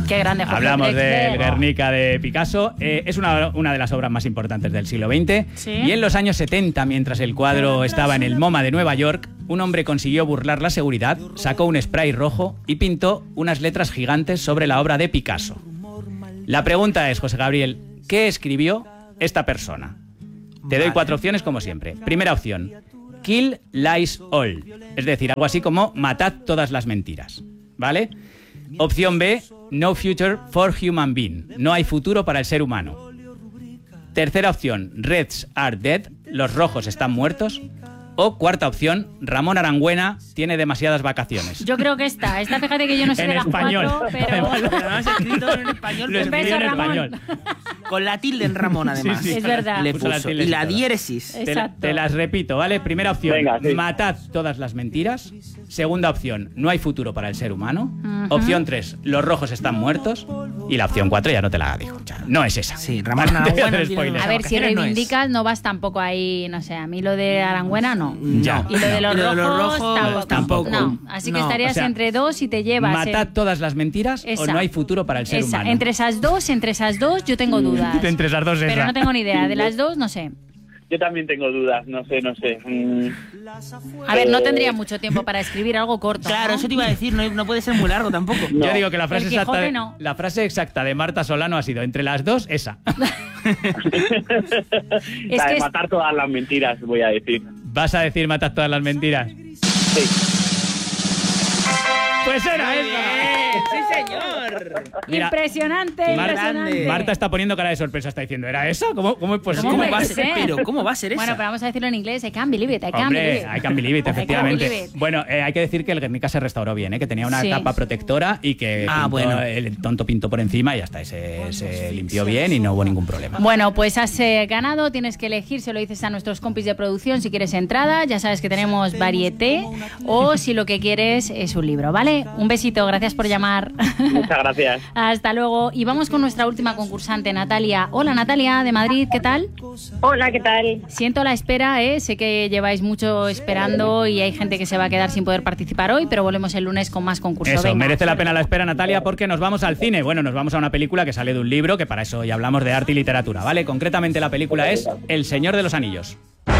Qué grande, Jorge Hablamos Drexler. del Guernica de Picasso. Es una de las obras más importantes del siglo XX. ¿Sí? Y en los años 70, mientras el cuadro estaba en el MoMA de Nueva York, un hombre consiguió burlar la seguridad, sacó un spray rojo y pintó unas letras gigantes sobre la obra de Picasso. La pregunta es, José Gabriel, ¿qué escribió esta persona? Te doy 4 opciones como siempre. Primera opción, Kill Lies All. Es decir, algo así como matad todas las mentiras. ¿Vale? Opción B, No Future for Human Being. No hay futuro para el ser humano. Tercera opción, Reds are dead. Los rojos están muertos. O cuarta opción, Ramón Arangüena tiene demasiadas vacaciones. Yo creo que esta fíjate que yo no sé En de las español. 4, pero... Además escrito en español. Lo Un escribió beso, en Ramón. español. Con la tilde en Ramón, además. Sí, sí. Es verdad. Le Puso la puso. tilde Y y la todo. diéresis. Exacto. Te las repito, ¿vale? Primera opción, Venga, sí. matad todas las mentiras. Segunda opción, no hay futuro para el ser humano. Ujú. Opción 3, los rojos están muertos. Y la opción 4 ya no te la dijo. Ya, no es esa. Sí, Ramón Te voy a hacer Arangüena tiene spoiler. A ver, si vacaciones no es. reivindicas, no vas tampoco ahí, no sé, a mí lo de Arangüena no. Ya. Y lo de los, Y lo de los rojos, rojos tampoco. tampoco. No, así que No, estarías o sea, entre dos y te llevas. Matad todas las mentiras Esa. o no hay futuro para el ser Esa. humano. Entre esas dos, yo tengo dudas. Entre esas dos, Pero esa. no tengo ni idea. De las dos, no sé. Yo también tengo dudas, no sé. A ver, no tendría mucho tiempo para escribir algo corto. Claro, ¿no? eso te iba a decir, no puede ser muy largo tampoco. No. Yo digo que la frase, El exacta Quijote de, no. la frase exacta de Marta Solano ha sido entre las dos, esa. Es La que de es- matar todas las mentiras, voy a decir. ¿Vas a decir matad todas las mentiras? Sí. Pues era esa. ¡Sí, señor! Mira, impresionante, impresionante. Marta está poniendo cara de sorpresa, está diciendo, ¿era esa? ¿Cómo es posible? ¿Cómo ¿Cómo va a puede ser? ser? Pero, ¿cómo va a ser esa? Bueno, pero vamos a decirlo en inglés. I can't believe it, I can't Hombre, believe it. I can believe it, I can't efectivamente. believe it. Bueno, hay que decir que el Guernica se restauró bien, que tenía una Sí. tapa protectora y que pintó, bueno. el tonto pintó por encima y ya está, y se limpió bien y no hubo ningún problema. Bueno, pues has ganado, tienes que elegir, se lo dices a nuestros compis de producción si quieres entrada, ya sabes que tenemos varieté o si lo que quieres es un libro, ¿vale? Un besito, gracias por llamar. Muchas gracias. Hasta luego. Y vamos con nuestra última concursante, Natalia. Hola, Natalia, de Madrid, ¿qué tal? Hola, ¿qué tal? Siento la espera, ¿eh? Sé que lleváis mucho esperando y hay gente que se va a quedar sin poder participar hoy, pero volvemos el lunes con más concursos. Eso, Venga. merece la pena la espera, Natalia, porque nos vamos al cine. Bueno, nos vamos a una película que sale de un libro, que para eso ya hablamos de arte y literatura, ¿vale? Concretamente la película es El Señor de los Anillos.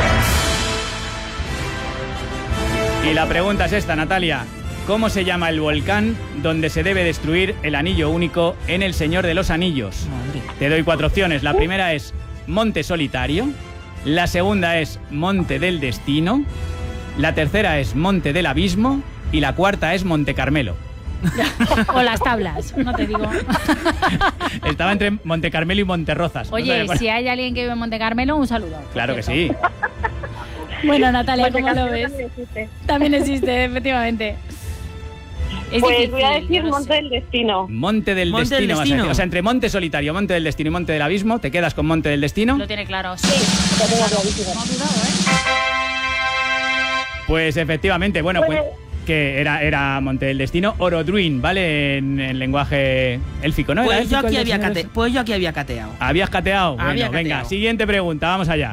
Y la pregunta es esta, Natalia. ¿Cómo se llama el volcán donde se debe destruir el anillo único en El Señor de los Anillos? Madre. Te doy 4 opciones. La primera es Monte Solitario. La segunda es Monte del Destino. La tercera es Monte del Abismo. Y la cuarta es Monte Carmelo. O las tablas, no te digo. Estaba entre Monte Carmelo y Monte Rozas. Oye, No sé, si hay alguien que vive en Monte Carmelo, un saludo. Claro que sí. Bueno, Natalia, Monte ¿cómo lo Carmelo ves? también existe. También existe, efectivamente. Es Pues difícil, voy a decir yo lo Monte sé. del Destino. Monte del Monte del Destino, vas a Destino. decir. O sea, entre Monte Solitario, Monte del Destino y Monte del Abismo, ¿te quedas con Monte del Destino? Lo tiene claro. Sí. Lo tengo clarísimo. No ha dudado, ¿eh? Pues efectivamente, bueno, Pues- que era Monte del Destino, Orodruin, ¿vale? En lenguaje élfico, ¿no? ¿Era Pues yo, élfico aquí el había Señor de los- pues yo aquí había cateado. ¿Habías cateado? Bueno, Había venga, cateado. siguiente pregunta, vamos allá.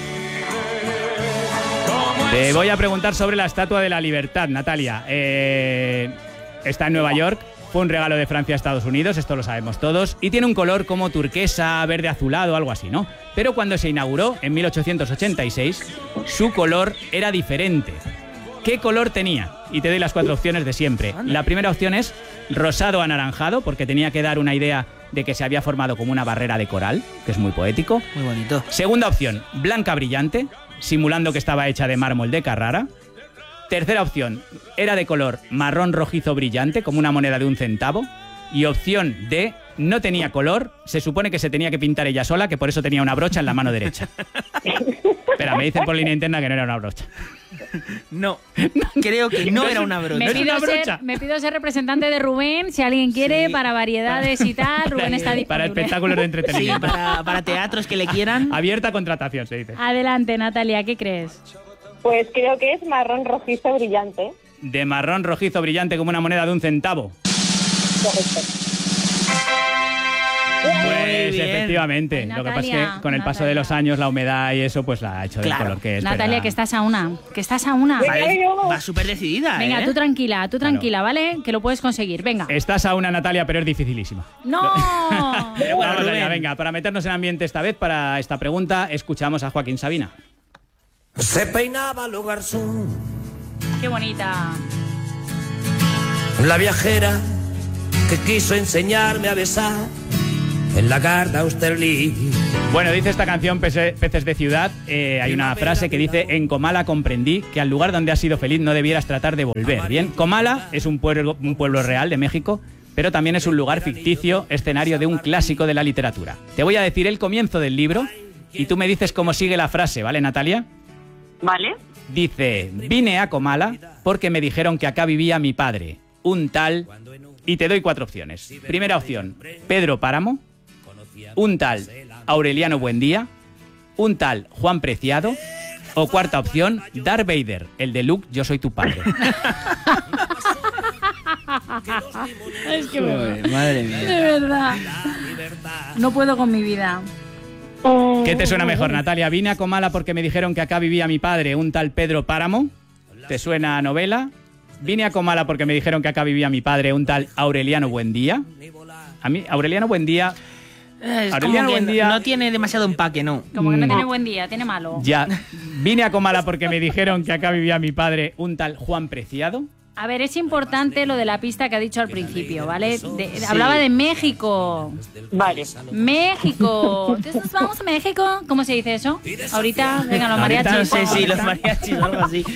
Te voy a preguntar sobre la Estatua de la Libertad, Natalia. Está en Nueva York, fue un regalo de Francia a Estados Unidos, esto lo sabemos todos, y tiene un color como turquesa, verde azulado, algo así, ¿no? Pero cuando se inauguró, en 1886, su color era diferente. ¿Qué color tenía? Y te doy las 4 opciones de siempre. La primera opción es rosado anaranjado, porque tenía que dar una idea de que se había formado como una barrera de coral, que es muy poético. Muy bonito. Segunda opción, blanca brillante, simulando que estaba hecha de mármol de Carrara. Tercera opción, era de color marrón rojizo brillante, como una moneda de 1 centavo. Y opción D, no tenía color, se supone que se tenía que pintar ella sola, que por eso tenía una brocha en la mano derecha. Espera, me dicen por línea interna que no era una brocha. No, creo que no era una brocha. Me es pido, una brocha. me pido ser representante de Rubén, si alguien quiere, para variedades y tal, Rubén está disponible. Para espectáculos de Sí, entretenimiento. para teatros que le quieran. Abierta contratación, se dice. Adelante, Natalia, ¿qué crees? Pues creo que es marrón rojizo brillante. De marrón rojizo brillante como una moneda de 1 centavo. Correcto. Pues bien. efectivamente. Lo que pasa es que Natalia, con el paso de los años, la humedad y eso, pues la ha hecho del Claro. color que es. Natalia, ¿verdad? que estás a una. Que estás a una. Va súper decidida, Venga, ¿eh? tú tranquila, ¿vale? Que lo puedes conseguir. Venga. Estás a una, Natalia, pero es dificilísima. ¡No! Pero bueno, Vamos allá, Rubén. venga, para meternos en ambiente esta vez, para esta pregunta, escuchamos a Joaquín Sabina. Se peinaba lo garzón, ¡Qué bonita! la viajera que quiso enseñarme a besar en la Garda Austerlitz. Bueno, dice esta canción Peces de Ciudad, hay una frase que dice: en Comala comprendí que al lugar donde has sido feliz no debieras tratar de volver. Bien, Comala es un pueblo real de México, pero también es un lugar ficticio, escenario de un clásico de la literatura. Te voy a decir el comienzo del libro y tú me dices cómo sigue la frase, ¿vale, Natalia? Vale. Dice: vine a Comala porque me dijeron que acá vivía mi padre, un tal... Y te doy 4 opciones. Primera opción, Pedro Páramo. Un tal Aureliano Buendía. Un tal Juan Preciado. O cuarta opción, Darth Vader, el de Luke, yo soy tu padre. Es que Madre mía. de verdad. No puedo con mi vida. ¿Qué te suena mejor, Natalia? Vine a Comala porque me dijeron que acá vivía mi padre, un tal Pedro Páramo. ¿Te suena a novela? Vine a Comala porque me dijeron que acá vivía mi padre, un tal Aureliano Buendía. A mí, Aureliano Buendía... Es Aureliano como que Buendía- no tiene demasiado empaque, ¿no? Como que no tiene buen día, tiene malo. Ya. Vine a Comala porque me dijeron que acá vivía mi padre, un tal Juan Preciado. A ver, es importante lo de la pista que ha dicho al principio, ¿vale? Hablaba de México. Vale. México. Entonces nos vamos a México. ¿Cómo se dice eso? Ahorita, venga, los Ahorita mariachis. No sé si los mariachis o algo así.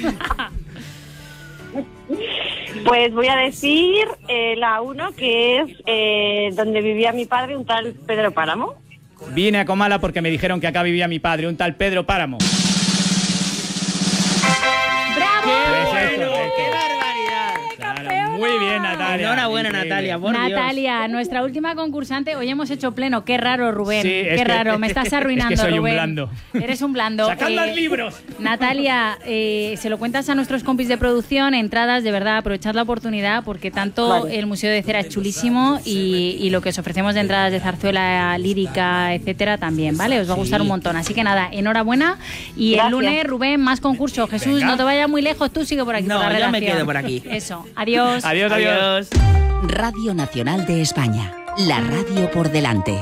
Pues voy a decir la 1, que es donde vivía mi padre, un tal Pedro Páramo. Vine a Comala porque me dijeron que acá vivía mi padre, un tal Pedro Páramo. ¡Bravo! Pues eso, eso. ¡Qué barbaridad! Claro, muy bien, Natalia. Enhorabuena, Increíble. Natalia, por Natalia, nuestra última concursante, hoy hemos hecho pleno. Qué raro, Rubén. Sí, es Qué que- raro, me estás arruinando, es que soy un Rubén. blando. Eres un blando. ¡Sacad los libros! Natalia, se lo cuentas a nuestros compis de producción, entradas, de verdad, aprovechad la oportunidad porque tanto Vale. el Museo de Cera es chulísimo y lo que os ofrecemos de entradas de zarzuela lírica, etcétera, también, ¿vale? Os va a gustar un montón. Así que nada, enhorabuena. Y Gracias. el lunes, Rubén, más concurso. Jesús, Venga. no te vayas muy lejos, tú sigue por aquí. No, por la yo me redacción. quedo por aquí. Eso, adiós. Adiós, adiós. Radio Nacional de España. La radio por delante.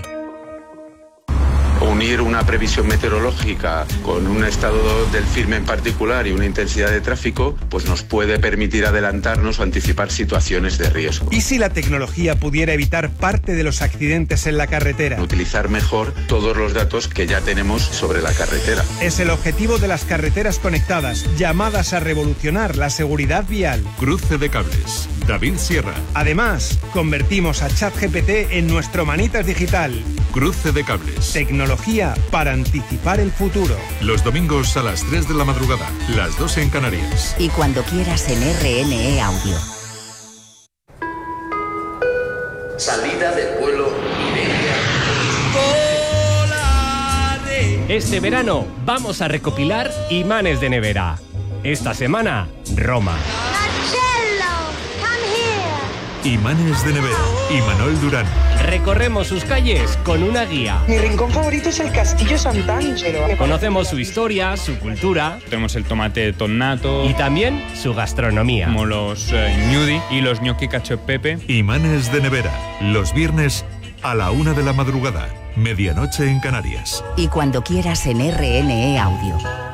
Unir una previsión meteorológica con un estado del firme en particular y una intensidad de tráfico, pues nos puede permitir adelantarnos o anticipar situaciones de riesgo. ¿Y si la tecnología pudiera evitar parte de los accidentes en la carretera? Utilizar mejor todos los datos que ya tenemos sobre la carretera. Es el objetivo de las carreteras conectadas, llamadas a revolucionar la seguridad vial. Cruce de cables. David Sierra. Además, convertimos a ChatGPT en nuestro manitas digital. Cruce de cables. Tecnología para anticipar el futuro. Los domingos a las 3 de la madrugada, las 2 en Canarias. Y cuando quieras en RNE Audio. Salida del vuelo Iberia. Este verano vamos a recopilar imanes de nevera. Esta semana, Roma. Imanes de nevera. Imanol Durán. Recorremos sus calles con una guía. Mi rincón favorito es el Castillo Sant'Angelo. Conocemos su historia, su cultura. Tenemos el tomate tonnato. Y también su gastronomía. Como los gnudi y los gnocchi cacio e pepe. Imanes de nevera. Los viernes a la 1 de la madrugada. Medianoche en Canarias. Y cuando quieras en RNE Audio.